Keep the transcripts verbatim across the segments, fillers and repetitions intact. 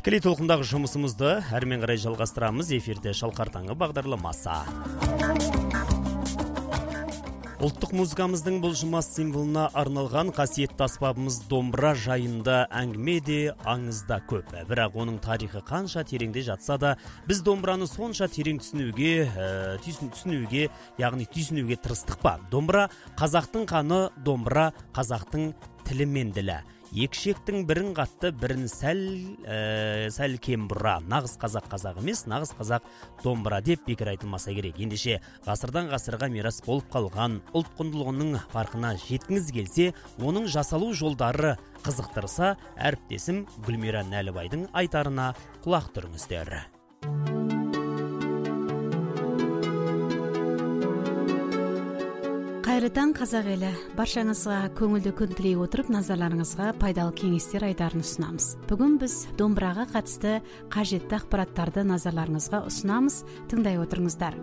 Тікелей толқындағы жұмысымызды әрмен қарай жалғастырамыз. Эфирде Шалқар таңы бағдарламасы. Ұлттық музыкамыздың бұлжымас символына арналған қасиетті аспабымыз домбыра жайында әңгіме де аңызда көп. Бірақ оның тарихы қанша тереңде жатса да, біз домбыраны сонша терең түсінуге, ә, түсінуге, яғни түйсінуге тырыстық па? Домбыра қазақтың қаны, домбыра қазақтың тілі мен ділі. Екі шектің бірін қатты, бірін сәл, ә, сәл кем бұра. Нағыз қазақ қазақ емес, нағыз қазақ домбыра деп бекер айтылмаса керек. Ендеше ғасырдан ғасырға мирас болып қалған ұлт құндылығының farқына жеткіңіз келсе, оның жасалу жолдары қызықтырса, әріптесім Гүлмира Нәлібайдың айтарына құлақ түріңіздер. Қайырлы таң қазақ елі, баршаңызға көңілді күн тілей отырып, назарларыңызға пайдалы кеңестер айтарын ұсынамыз. Бүгін біз домбыраға қатысты қажетті ақпараттарды назарларыңызға ұсынамыз, тыңдай отырыңыздар.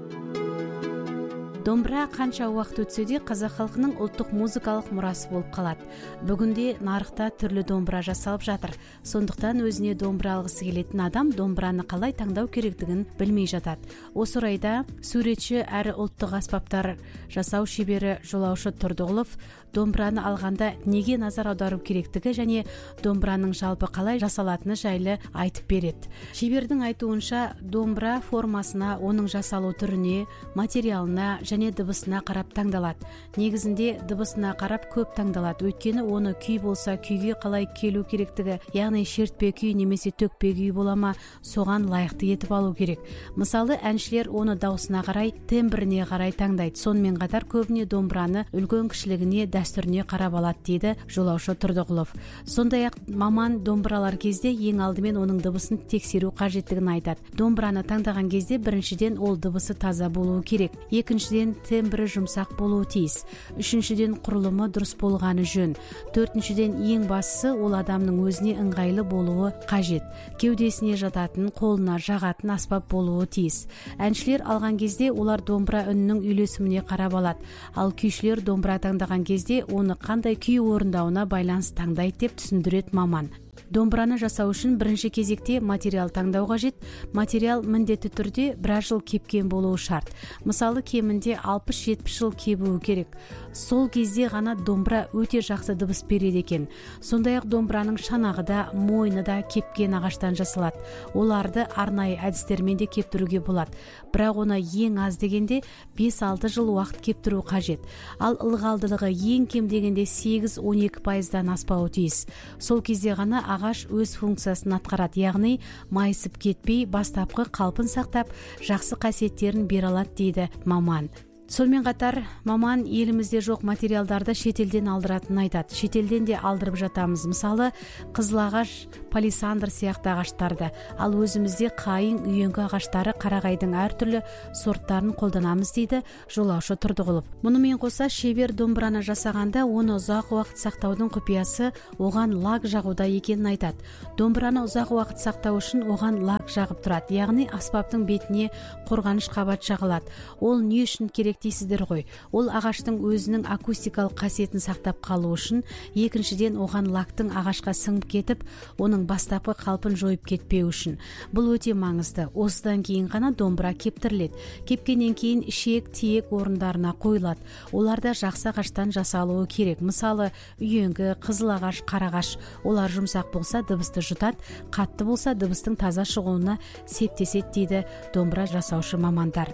Домбыра қанша уақыт өтсе де қазақ халқының ұлттық музыкалық мұрасы болып қалады. Бүгінде нарықта түрлі домбыра жасалып жатыр. Сондықтан өзіне домбыра алғысы келетін адам домбыраны қалай таңдау керектігін білмей жатады. Осы орайда суретші әрі ұлттық аспаптар жасау шебері Жолаушы Тұрдығұлов домбыраны алғанда неге назар аудару керектігі және домбыраның жалпы қалай жасалатыны жайлы айтып береді. Шебердің айтуынша, домбыра формасына, оның жасалу түріне, материалына және дыбысына қарап таңдалады. Негізінде дыбысына қарап көп таңдалады. Өйткені оны күй болса, күйге қалай келу керектігі, яғни шертпе күй немесе төкпе күй болама, соған лайықты етіп алу керек. Мысалы, әншілер оны даусына қарай, тембріне қарай таңдайды. Сонымен қатар көбіне домбыраны үлкен кішілігіне, дәстүріне қарап алады дейді Жолаушы Тұрдығұлов. Сондай-ақ маман домбыралар кезде ең алдымен оның дыбысын тексеру қажеттігін айтады. Домбыраны таңдаған кезде біріншіден ол дыбысы таза болуы керек. Екіншіден тембрі жұмсақ болуы тиіс. Үшіншіден құрылымы дұрыс болғаны жөн. Төртіншіден ең бастысы ол адамның өзіне ыңғайлы болуы қажет. Кеудесіне жататын, қолына жағатын аспап болуы тиіс. Әншілер алған кезде олар домбыра үнінің үйлесіміне қарап алады. Ал күйшілер домбыра таңдаған кезде оны қандай күй орындауына байланысты таңдайды деп түсіндіреді маман. Домбыраны жасау үшін бірінші кезекте материал таңдау қажет. Материал міндетті түрде біраз жыл кепкен болуы шарт. Мысалы, кемінде алпыс жетпіс жыл кебуі керек. Сол кезде ғана домбыра өте жақсы дыбыс береді екен. Сондай-ақ домбыраның шанағы да, мойны да кепкен ағаштан жасалады. Оларды арнайы әдістермен де кептіруге болады. Бірақ оны ең аз дегенде бес алты жыл уақыт кептіру қажет. Ал ылғалдылығы ең кем дегенде сегіз он екі пайыздан аспауы тиіс. Сол кезде ғана ағаш өз функциясын атқарады, яғни майысып кетпей, бастапқы қалпын сақтап, жақсы қасиеттерін бере алады дейді маман. Сонымен қатар, маман елімізде жоқ материалдарды шетелден алдыратын айтады. Шетелден де алдырып жатамыз. Мысалы, қызылағаш, палисандр сияқты ағаштарды. Ал өзімізде қайың, үйеңкі ағаштары, қарағайдың әртүрлі сорттарын қолданамыз дейді Жолаушы Тұрдығұлов. Мұнымен қоса, шебер домбыраны жасағанда оны ұзақ уақыт сақтаудың құпиясы оған лак жағуда екенін айтады. Домбыраны ұзақ уақыт сақтау үшін оған лак жағып тұрады, яғни аспаптың бетіне қорғаныш қабат жағылады. Ол не үшін керек дейсіздер ғой? Ол ағаштың өзінің акустикалық қасиетін сақтап қалу үшін, екіншіден оған лактың ағашқа сіңіп кетіп, оның бастапқы қалпын жойып кетпеу үшін. Бұл өте маңызды. Осыдан кейін ғана домбыра кептіріледі. Кепкеннен кейін ішек, тиек орындарына қойылады. Оларда жақсы ағаштан жасалуы керек. Мысалы, үйеңкі, қызыл ағаш, қарағаш. Олар жұмсақ болса дыбысты жұтады, қатты болса дыбыстың таза шығуына септеседі дейді домбыра жасаушы мамандар.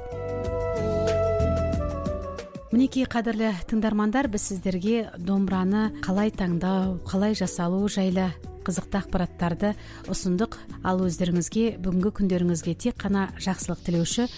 Мінекей қадірлі тыңдармандар, біз сіздерге домбыраны қалай таңдау, қалай жасалу жайлы қызықты ақпараттарды ұсындық. Ал өздеріңізге, бүгінгі күндеріңізге тек қана жақсылық тілеуші